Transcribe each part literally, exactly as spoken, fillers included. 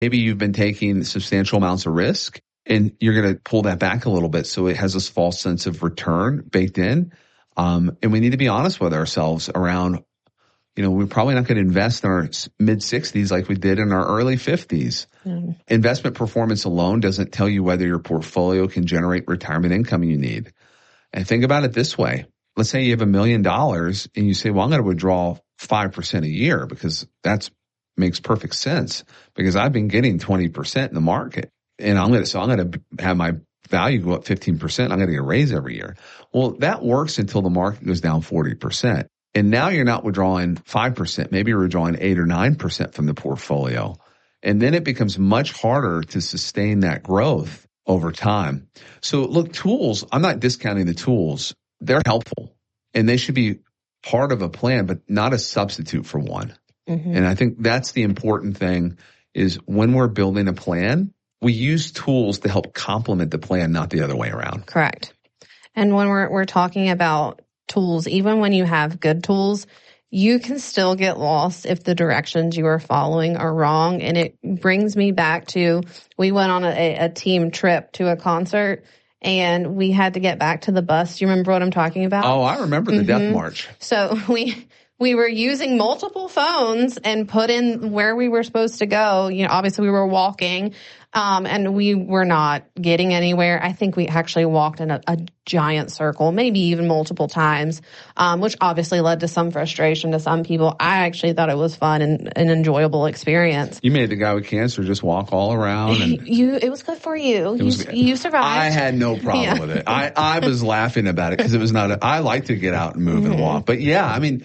Maybe you've been taking substantial amounts of risk and you're going to pull that back a little bit so it has this false sense of return baked in. Um, and we need to be honest with ourselves around, you know, we're probably not going to invest in our mid sixties like we did in our early fifties. Mm. Investment performance alone doesn't tell you whether your portfolio can generate retirement income you need. And think about it this way. Let's say you have a million dollars and you say, well, I'm going to withdraw five percent a year because that's makes perfect sense because I've been getting twenty percent in the market and I'm going to, so I'm going to have my value go up fifteen percent. I'm going to get a raise every year. Well, that works until the market goes down forty percent. And now you're not withdrawing five percent. Maybe you're withdrawing eight or nine percent from the portfolio. And then it becomes much harder to sustain that growth over time. So look, tools, I'm not discounting the tools. They're helpful and they should be part of a plan, but not a substitute for one. Mm-hmm. And I think that's the important thing is when we're building a plan, we use tools to help complement the plan, not the other way around. Correct. And when we're we're talking about tools, even when you have good tools, you can still get lost if the directions you are following are wrong. And it brings me back to, we went on a, a team trip to a concert and we had to get back to the bus. Do you remember what I'm talking about? Oh, I remember the mm-hmm. Death March. So we we were using multiple phones and put in where we were supposed to go. You know, obviously we were walking. Um, and we were not getting anywhere. I think we actually walked in a, a giant circle, maybe even multiple times, um, which obviously led to some frustration to some people. I actually thought it was fun and an enjoyable experience. You made the guy with cancer just walk all around. And you, it was good for you. You, was, you survived. I had no problem yeah. with it. I, I was laughing about it because it was not, a, I like to get out and move mm-hmm. and walk. But yeah, I mean,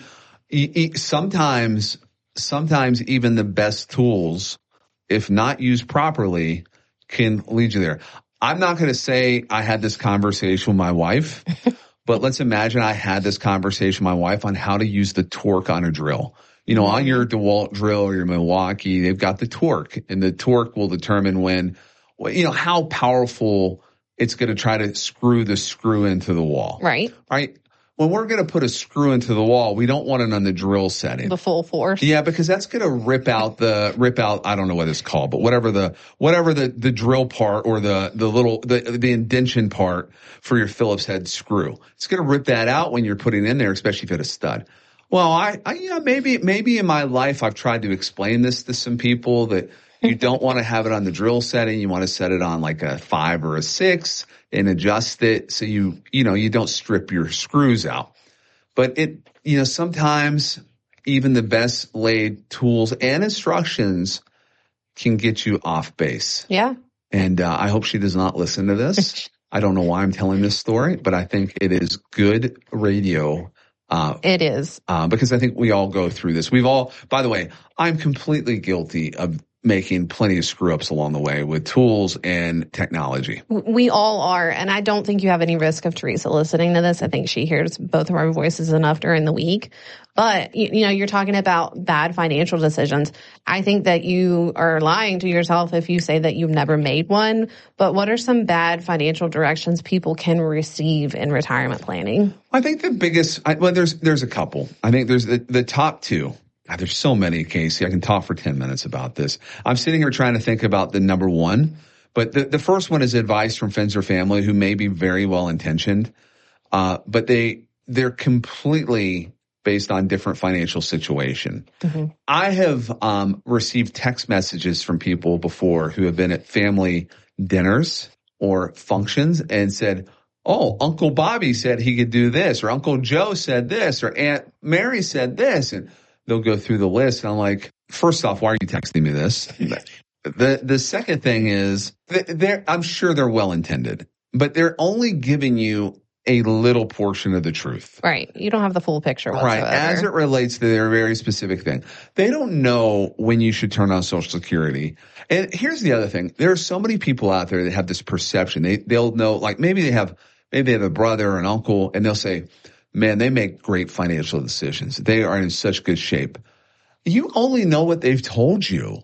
sometimes, sometimes even the best tools, if not used properly, can lead you there. I'm not going to say I had this conversation with my wife, but let's imagine I had this conversation with my wife on how to use the torque on a drill. You know, on your DeWalt drill or your Milwaukee, they've got the torque, and the torque will determine when, you know, how powerful it's going to try to screw the screw into the wall. Right. Right. When we're going to put a screw into the wall, we don't want it on the drill setting. The full force. Yeah, because that's going to rip out the, rip out, I don't know what it's called, but whatever the, whatever the, the drill part or the, the little, the, the indention part for your Phillips head screw. It's going to rip that out when you're putting it in there, especially if you had a stud. Well, I, I, yeah, maybe, maybe in my life I've tried to explain this to some people that you don't want to have it on the drill setting. You want to set it on like a five or a six and adjust it so you, you know, you don't strip your screws out. But it, you know, sometimes even the best laid tools and instructions can get you off base. Yeah. And uh, I hope she does not listen to this. I don't know why I'm telling this story, but I think it is good radio. Uh, it is. Uh, because I think we all go through this. We've all, by the way, I'm completely guilty of making plenty of screw ups along the way with tools and technology. We all are. And I don't think you have any risk of Teresa listening to this. I think she hears both of our voices enough during the week. But, you, you know, you're talking about bad financial decisions. I think that you are lying to yourself if you say that you've never made one. But what are some bad financial directions people can receive in retirement planning? I think the biggest, I, well, there's, there's a couple. I think there's the, the top two. God, there's so many, Casey. I can talk for ten minutes about this. I'm sitting here trying to think about the number one, but the, the first one is advice from friends or family who may be very well intentioned, uh, but they, they're completely based on different financial situation. Mm-hmm. I have, um, received text messages from people before who have been at family dinners or functions and said, oh, Uncle Bobby said he could do this, or Uncle Joe said this, or Aunt Mary said this. And they'll go through the list. And I'm like, first off, why are you texting me this? The, the second thing is they're, I'm sure they're well intended, but they're only giving you a little portion of the truth. Right. You don't have the full picture whatsoever. Right. As it relates to their very specific thing. They don't know when you should turn on Social Security. And here's the other thing. There are so many people out there that have this perception. They, they'll know, like maybe they have, maybe they have a brother or an uncle and they'll say, man, they make great financial decisions. They are in such good shape. You only know what they've told you.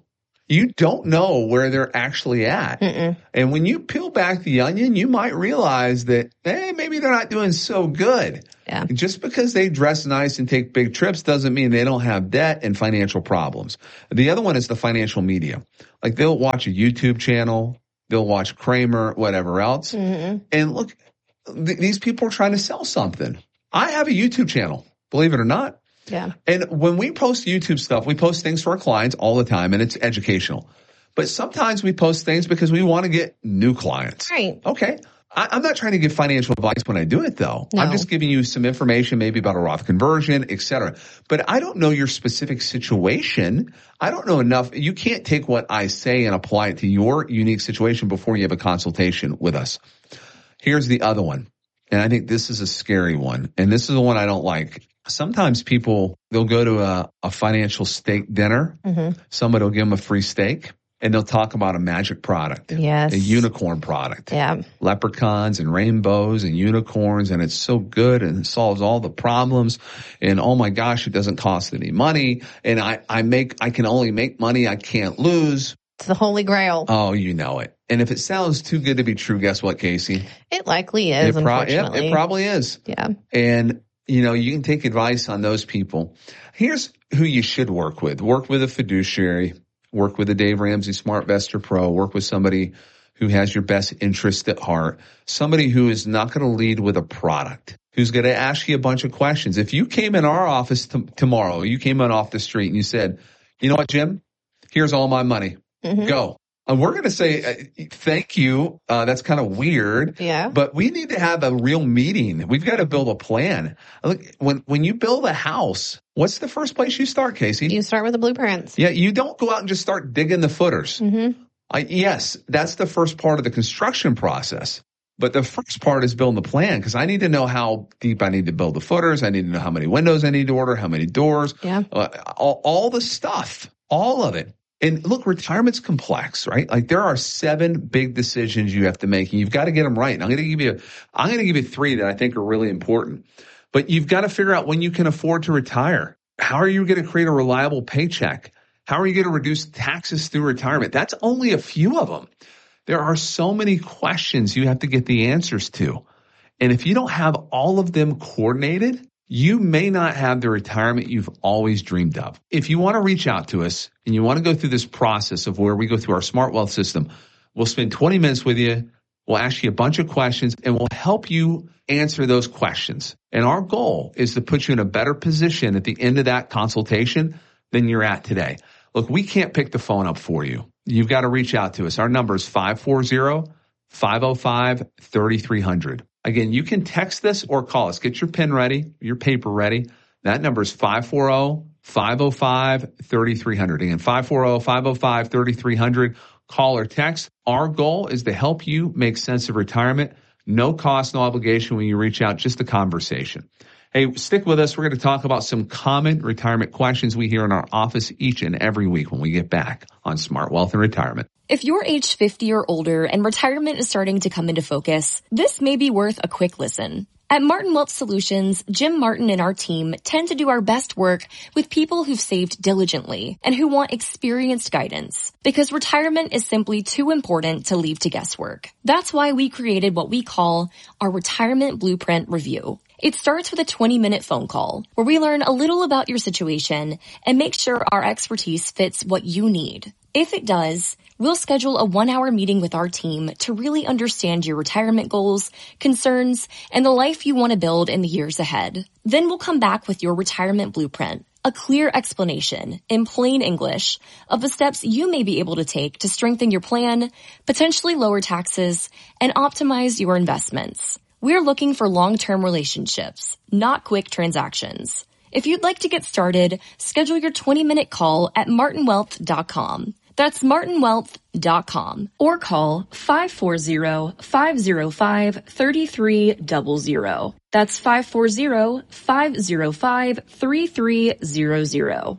You don't know where they're actually at. Mm-mm. And when you peel back the onion, you might realize that, hey, maybe they're not doing so good. Yeah. Just because they dress nice and take big trips doesn't mean they don't have debt and financial problems. The other one is the financial media. Like they'll watch a YouTube channel, they'll watch Kramer, whatever else. Mm-hmm. And look, th- these people are trying to sell something. I have a YouTube channel, believe it or not. Yeah. And when we post YouTube stuff, we post things for our clients all the time, and it's educational. But sometimes we post things because we want to get new clients. Right. Okay. I, I'm not trying to give financial advice when I do it, though. No. I'm just giving you some information maybe about a Roth conversion, et cetera. But I don't know your specific situation. I don't know enough. You can't take what I say and apply it to your unique situation before you have a consultation with us. Here's the other one. And I think this is a scary one. And this is the one I don't like. Sometimes people, they'll go to a, a financial steak dinner. Mm-hmm. Somebody will give them a free steak and they'll talk about a magic product. Yes. A unicorn product. Yeah. Leprechauns and rainbows and unicorns, and it's so good and it solves all the problems. And oh my gosh, it doesn't cost any money. And I, I make, I can only make money. I can't lose. It's the Holy Grail. Oh, you know it. And if it sounds too good to be true, guess what, Casey? It likely is, it pro- unfortunately. Yeah, it probably is. Yeah. And, you know, you can take advice on those people. Here's who you should work with. Work with a fiduciary. Work with a Dave Ramsey SmartVestor Pro. Work with somebody who has your best interest at heart. Somebody who is not going to lead with a product, who's going to ask you a bunch of questions. If you came in our office t- tomorrow, you came in off the street and you said, you know what, Jim? Here's all my money. Mm-hmm. Go. And we're going to say, uh, thank you. Uh, that's kind of weird. Yeah. But we need to have a real meeting. We've got to build a plan. Look, when, when you build a house, what's the first place you start, Casey? You start with the blueprints. Yeah. You don't go out and just start digging the footers. Mm-hmm. I, yes, that's the first part of the construction process. But the first part is building the plan, because I need to know how deep I need to build the footers. I need to know how many windows I need to order, how many doors, yeah. uh, all, all the stuff, all of it. And look, retirement's complex, right? Like there are seven big decisions you have to make, and you've got to get them right. And I'm going to give you, I'm going to give you three that I think are really important. But you've got to figure out when you can afford to retire. How are you going to create a reliable paycheck? How are you going to reduce taxes through retirement? That's only a few of them. There are so many questions you have to get the answers to. And if you don't have all of them coordinated, you may not have the retirement you've always dreamed of. If you want to reach out to us and you want to go through this process of where we go through our Smart Wealth system, we'll spend twenty minutes with you. We'll ask you a bunch of questions and we'll help you answer those questions. And our goal is to put you in a better position at the end of that consultation than you're at today. Look, we can't pick the phone up for you. You've got to reach out to us. Our number is five four zero, five oh five, three three zero zero. Again, you can text this or call us. Get your pen ready, your paper ready. That number is five four zero, five oh five, three three zero zero. Again, five four zero, five oh five, three three zero zero. Call or text. Our goal is to help you make sense of retirement. No cost, no obligation when you reach out, just a conversation. Hey, stick with us. We're going to talk about some common retirement questions we hear in our office each and every week when we get back on Smart Wealth and Retirement. If you're age fifty or older and retirement is starting to come into focus, this may be worth a quick listen. At Martin Wealth Solutions, Jim Martin and our team tend to do our best work with people who've saved diligently and who want experienced guidance, because retirement is simply too important to leave to guesswork. That's why we created what we call our Retirement Blueprint Review. It starts with a twenty minute phone call where we learn a little about your situation and make sure our expertise fits what you need. If it does, we'll schedule a one hour meeting with our team to really understand your retirement goals, concerns, and the life you want to build in the years ahead. Then we'll come back with your retirement blueprint, a clear explanation in plain English of the steps you may be able to take to strengthen your plan, potentially lower taxes, and optimize your investments. We're looking for long-term relationships, not quick transactions. If you'd like to get started, schedule your twenty minute call at martin wealth dot com. That's martin wealth dot com, or call five four zero, five oh five, three three zero zero. That's five four zero, five oh five, three three zero zero.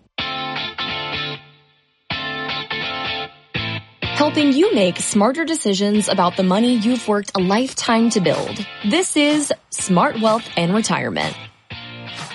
Helping you make smarter decisions about the money you've worked a lifetime to build. This is Smart Wealth and Retirement.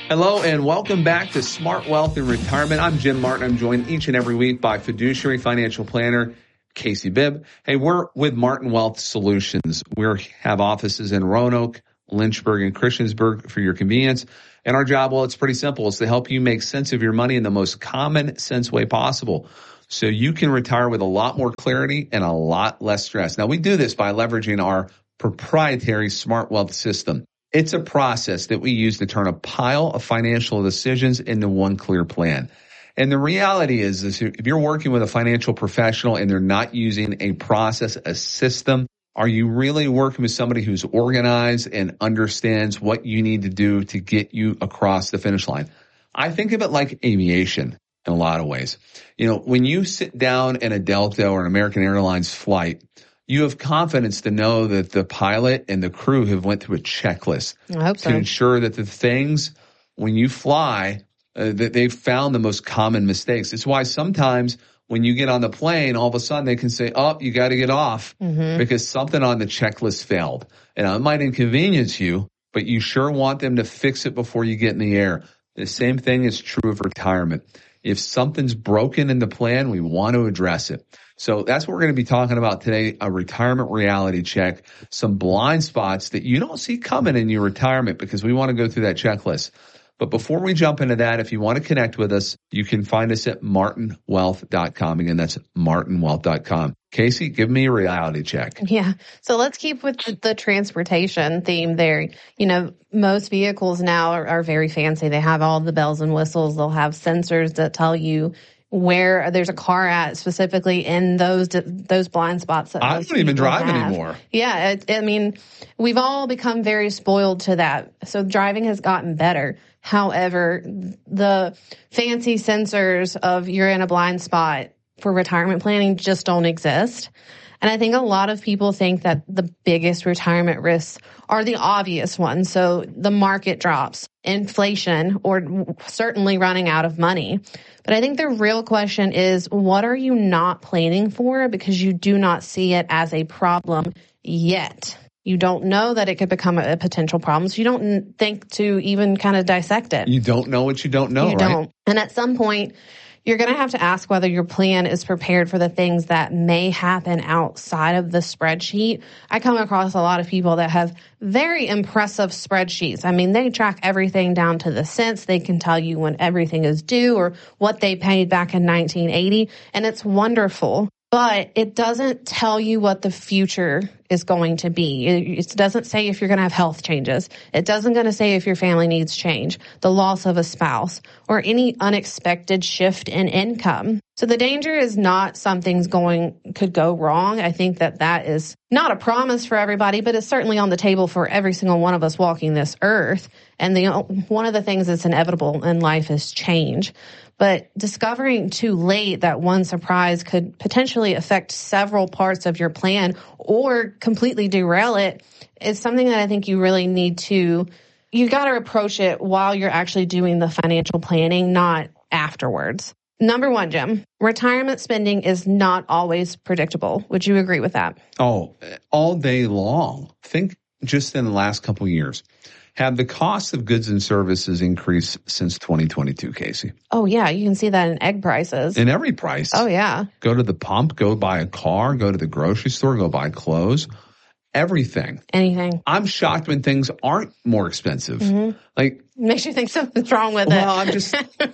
Hello and welcome back to Smart Wealth and Retirement. I'm Jim Martin. I'm joined each and every week by fiduciary financial planner Casey Bibb. Hey, we're with Martin Wealth Solutions. We have offices in Roanoke, Lynchburg, and Christiansburg for your convenience. And our job, well, it's pretty simple. It's to help you make sense of your money in the most common sense way possible, so you can retire with a lot more clarity and a lot less stress. Now, we do this by leveraging our proprietary Smart Wealth system. It's a process that we use to turn a pile of financial decisions into one clear plan. And the reality is, is if you're working with a financial professional and they're not using a process, a system, are you really working with somebody who's organized and understands what you need to do to get you across the finish line? I think of it like aviation in a lot of ways. You know, when you sit down in a Delta or an American Airlines flight, you have confidence to know that the pilot and the crew have went through a checklist I hope so. to ensure that the things, when you fly, uh, that they've found the most common mistakes. It's why sometimes when you get on the plane, all of a sudden they can say, oh, you got to get off mm-hmm. because something on the checklist failed. And it might inconvenience you, but you sure want them to fix it before you get in the air. The same thing is true of retirement. If something's broken in the plan, we want to address it. So that's what we're going to be talking about today, a retirement reality check, some blind spots that you don't see coming in your retirement because we want to go through that checklist. But before we jump into that, if you want to connect with us, you can find us at martin wealth dot com. Again, that's martin wealth dot com. Casey, give me a reality check. Yeah. So let's keep with the, the transportation theme there. You know, most vehicles now are, are very fancy. They have all the bells and whistles. They'll have sensors that tell you where there's a car at specifically in those those blind spots. That I don't even drive have. anymore. Yeah. It, I mean, we've all become very spoiled to that. So driving has gotten better. However, the fancy sensors of you're in a blind spot for retirement planning just don't exist. And I think a lot of people think that the biggest retirement risks are the obvious ones. So the market drops, inflation, or certainly running out of money. But I think the real question is, what are you not planning for because you do not see it as a problem yet? You don't know that it could become a potential problem, so you don't think to even kind of dissect it. You don't know what you don't know, you right? don't. And at some point, you're going to have to ask whether your plan is prepared for the things that may happen outside of the spreadsheet. I come across a lot of people that have very impressive spreadsheets. I mean, they track everything down to the cents. They can tell you when everything is due or what they paid back in nineteen eighty, and it's wonderful. But it doesn't tell you what the future is going to be. It doesn't say if you're going to have health changes. It doesn't going to say if your family needs change, the loss of a spouse, or any unexpected shift in income. So the danger is not something's going, could go wrong. I think that that is not a promise for everybody, but it's certainly on the table for every single one of us walking this earth. And the one of the things that's inevitable in life is change. But discovering too late that one surprise could potentially affect several parts of your plan or completely derail it is something that I think you really need to, you got to approach it while you're actually doing the financial planning, not afterwards. Number one, Jim, retirement spending is not always predictable. Would you agree with that? Oh, all day long. Think just in the last couple of years. Have the cost of goods and services increased since twenty twenty-two, Casey? Oh, yeah. You can see that in egg prices. In every price. Oh, yeah. Go to the pump, go buy a car, go to the grocery store, go buy clothes. Everything. Anything. I'm shocked when things aren't more expensive. Mm-hmm. Like, makes you think something's wrong with well, it. Well, I'm just,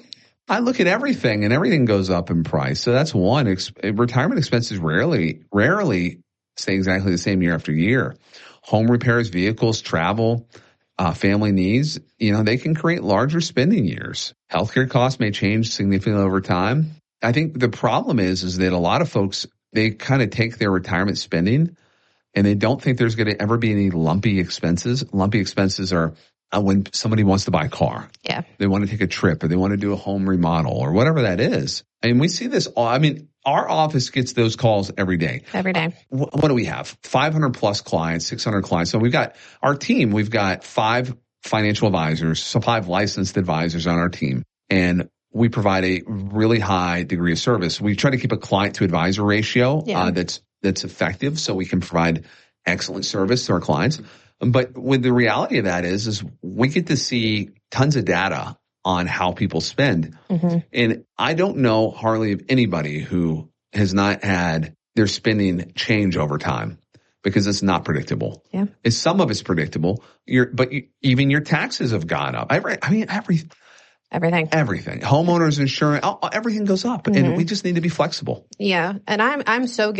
I look at everything and everything goes up in price. So that's one. Ex- retirement expenses rarely, rarely stay exactly the same year after year. Home repairs, vehicles, travel, Uh, family needs, you know, they can create larger spending years. Healthcare costs may change significantly over time. I think the problem is, is that a lot of folks, they kind of take their retirement spending and they don't think there's going to ever be any lumpy expenses. Lumpy expenses are uh, when somebody wants to buy a car. Yeah. They want to take a trip or they want to do a home remodel or whatever that is. And we see this all, I mean, our office gets those calls every day. Every day. Uh, what do we have? five hundred plus clients, six hundred clients. So we've got our team, we've got five financial advisors, so five licensed advisors on our team. And we provide a really high degree of service. We try to keep a client to advisor ratio yeah. uh, that's, that's effective so we can provide excellent service to our clients. But with the reality of that is, is we get to see tons of data on how people spend. Mm-hmm. And I don't know hardly of anybody who has not had their spending change over time because it's not predictable. Yeah. It's, some of it's predictable. Your, but you, even your taxes have gone up. Every, I mean, every, Everything. Everything. Homeowners insurance, everything goes up. Mm-hmm. And we just need to be flexible. Yeah. And I'm, I'm so